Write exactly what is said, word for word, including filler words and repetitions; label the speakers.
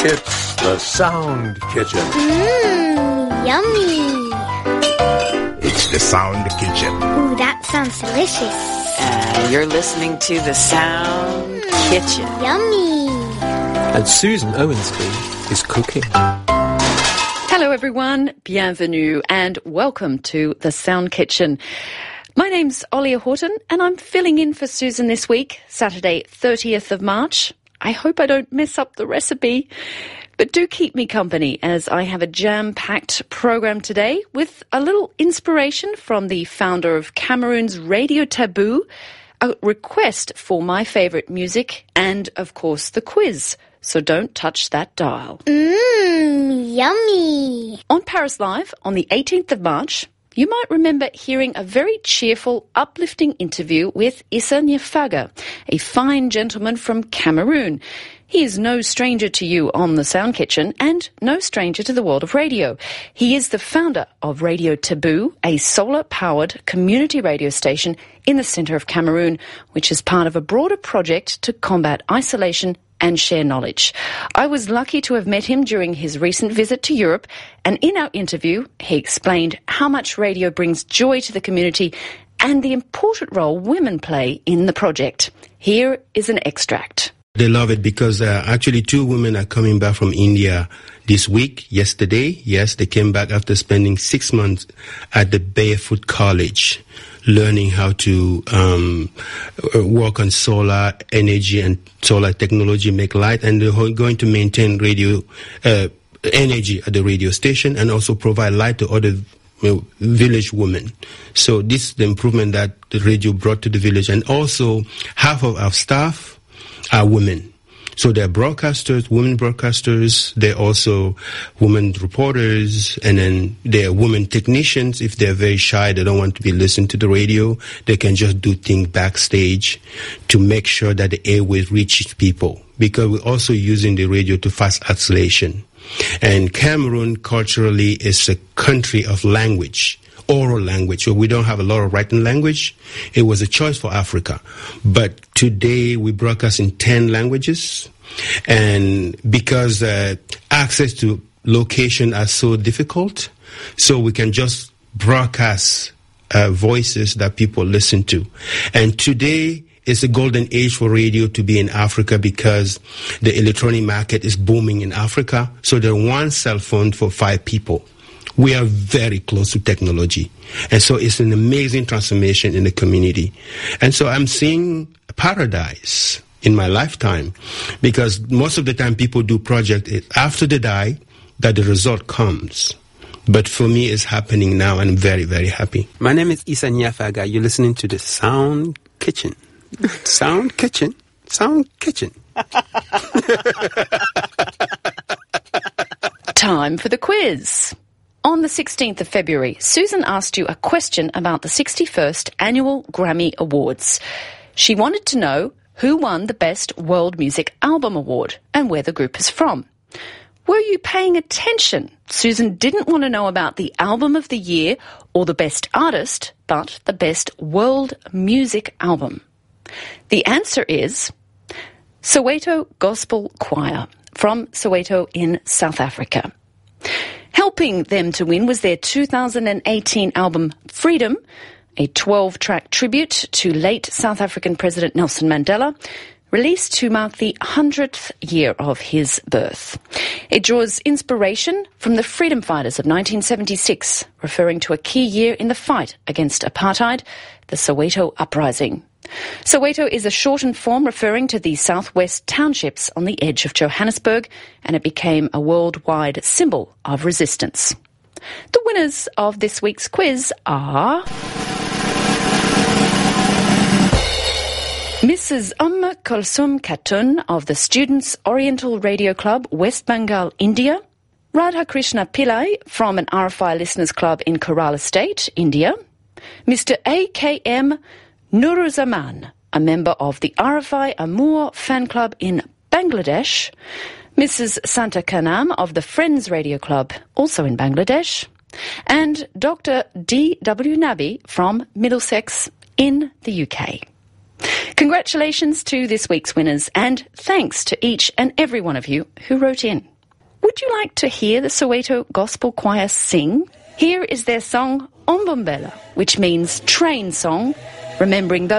Speaker 1: It's the Sound Kitchen.
Speaker 2: Mmm, yummy.
Speaker 3: It's the Sound Kitchen.
Speaker 2: Ooh, that sounds delicious.
Speaker 4: Uh, you're listening to the Sound mm, Kitchen.
Speaker 2: Yummy.
Speaker 1: And Susan Owensby is cooking.
Speaker 5: Hello everyone, bienvenue and welcome to the Sound Kitchen. My name's Olia Horton and I'm filling in for Susan this week, Saturday thirtieth of March. I hope I don't mess up the recipe, but do keep me company as I have a jam-packed program today with a little inspiration from the founder of Cameroon's Radio Taboo, a request for my favourite music and, of course, the quiz. So don't touch that dial.
Speaker 2: Mmm, yummy.
Speaker 5: On Paris Live, on the eighteenth of March, you might remember hearing a very cheerful, uplifting interview with Issa Nyafaga, a fine gentleman from Cameroon. He is no stranger to you on the Sound Kitchen and no stranger to the world of radio. He is the founder of Radio Taboo, a solar-powered community radio station in the centre of Cameroon, which is part of a broader project to combat isolation and share knowledge. I was lucky to have met him during his recent visit to Europe, and in our interview, he explained how much radio brings joy to the community and the important role women play in the project. Here is an extract.
Speaker 6: They love it because uh, actually two women are coming back from India this week, yesterday. Yes, they came back after spending six months at the Barefoot College, learning how to um, work on solar energy and solar technology, make light, and they're going to maintain radio uh, energy at the radio station and also provide light to other uh, village women. So this is the improvement that the radio brought to the village. And also half of our staff are women. So they're broadcasters, women broadcasters, they're also women reporters, and then they're women technicians. If they're very shy, they don't want to be listened to the radio, they can just do things backstage to make sure that the airwaves reach people. Because we're also using the radio to fast isolation. And Cameroon culturally is a country of language. Oral language, so we don't have a lot of written language. It was a choice for Africa. But today we broadcast in ten languages. And because uh, access to location are so difficult, so we can just broadcast uh, voices that people listen to. And today is a golden age for radio to be in Africa because the electronic market is booming in Africa. So there's one cell phone for five people. We are very close to technology. And so it's an amazing transformation in the community. And so I'm seeing a paradise in my lifetime because most of the time people do projects after they die that the result comes. But for me, it's happening now and I'm very, very happy.
Speaker 7: My name is Issa Nyafaga. You're listening to the Sound Kitchen. Sound Kitchen. Sound Kitchen.
Speaker 5: Time for the quiz. On the sixteenth of February, Susan asked you a question about the sixty-first Annual Grammy Awards. She wanted to know who won the Best World Music Album Award and where the group is from. Were you paying attention? Susan didn't want to know about the Album of the Year or the Best Artist, but the Best World Music Album. The answer is Soweto Gospel Choir from Soweto in South Africa. Helping them to win was their two thousand eighteen album Freedom, a twelve-track tribute to late South African President Nelson Mandela, released to mark the hundredth year of his birth. It draws inspiration from the freedom fighters of nineteen seventy-six, referring to a key year in the fight against apartheid, the Soweto Uprising. Soweto is a shortened form referring to the southwest townships on the edge of Johannesburg, and it became a worldwide symbol of resistance. The winners of this week's quiz are Missus Um Kulsum Khatun of the Students' Oriental Radio Club, West Bengal, India, Radha Krishna Pillai from an R F I Listeners Club in Kerala State, India, Mister A K M Nuruzaman, a member of the R F I Amour fan club in Bangladesh, Missus Santa Kanam of the Friends Radio Club, also in Bangladesh, and Doctor D W Nabi from Middlesex in the U K. Congratulations to this week's winners, and thanks to each and every one of you who wrote in. would you like to hear the Soweto Gospel Choir sing? Here is their song, Ombombela, which means train song, remembering those